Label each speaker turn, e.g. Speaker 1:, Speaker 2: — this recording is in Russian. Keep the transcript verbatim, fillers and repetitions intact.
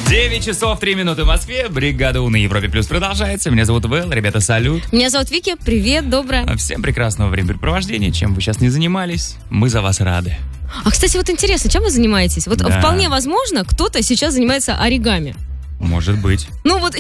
Speaker 1: девять часов три минуты в Москве. Бригада У на Европе Плюс продолжается. Меня зовут Вэл. Ребята, салют.
Speaker 2: Меня зовут Вики. Привет, доброе.
Speaker 1: Всем прекрасного времяпрепровождения. Чем бы вы сейчас ни занимались, мы за вас рады.
Speaker 2: А, кстати, вот интересно, чем вы занимаетесь? Вот
Speaker 1: Да.
Speaker 2: вполне возможно, кто-то сейчас занимается оригами.
Speaker 1: Может быть.
Speaker 2: Ну вот